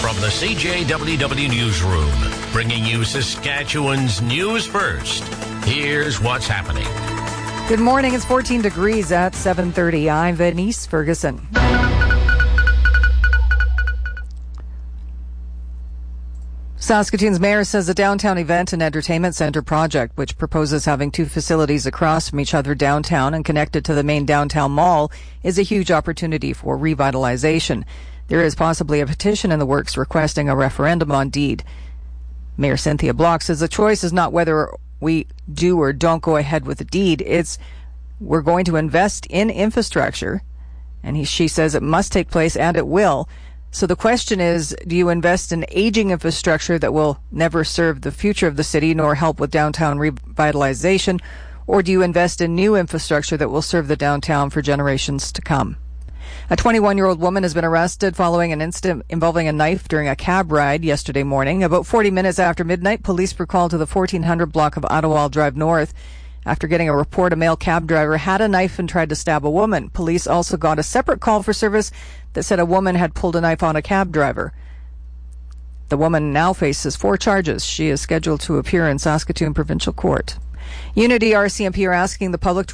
from the CJWW Newsroom, bringing you Saskatchewan's news first. Here's what's happening. Good morning. It's 14 degrees at 7:30. I'm Venice Ferguson. Saskatoon's mayor says the downtown event and entertainment centre project, which proposes having two facilities across from each other downtown and connected to the main downtown mall, is a huge opportunity for revitalization. There is possibly a petition in the works requesting a referendum on deed. Mayor Cynthia Block says the choice is not whether we do or don't go ahead with the deed. It's we're going to invest in infrastructure, and she says it must take place, and it will. So the question is, do you invest in aging infrastructure that will never serve the future of the city nor help with downtown revitalization, or do you invest in new infrastructure that will serve the downtown for generations to come? A 21-year-old woman has been arrested following an incident involving a knife during a cab ride yesterday morning. About 40 minutes after midnight, police were called to the 1400 block of Ottawa Drive North. After getting a report, a male cab driver had a knife and tried to stab a woman. Police also got a separate call for service that said a woman had pulled a knife on a cab driver. The woman now faces 4 charges. She is scheduled to appear in Saskatoon Provincial Court. Unity RCMP are asking the public to